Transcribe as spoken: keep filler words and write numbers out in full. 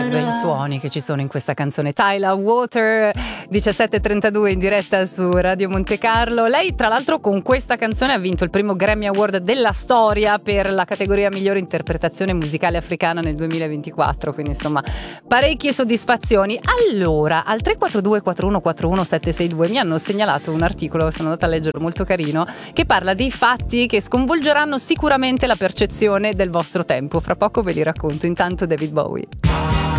bei suoni che ci sono in questa canzone. Tyla Water, diciassette e trentadue in diretta su Radio Monte Carlo. Lei tra l'altro con questa canzone ha vinto il primo Grammy Award della storia per la categoria migliore interpretazione musicale africana nel duemilaventiquattro, quindi insomma parecchie soddisfazioni. Allora, al tre quattro due quattro uno quattro uno sette sei due mi hanno segnalato un articolo, sono andata a leggere, molto carino, che parla dei fatti che sconvolgeranno sicuramente la percezione del vostro tempo. Fra poco ve li racconto, intanto David Bowie.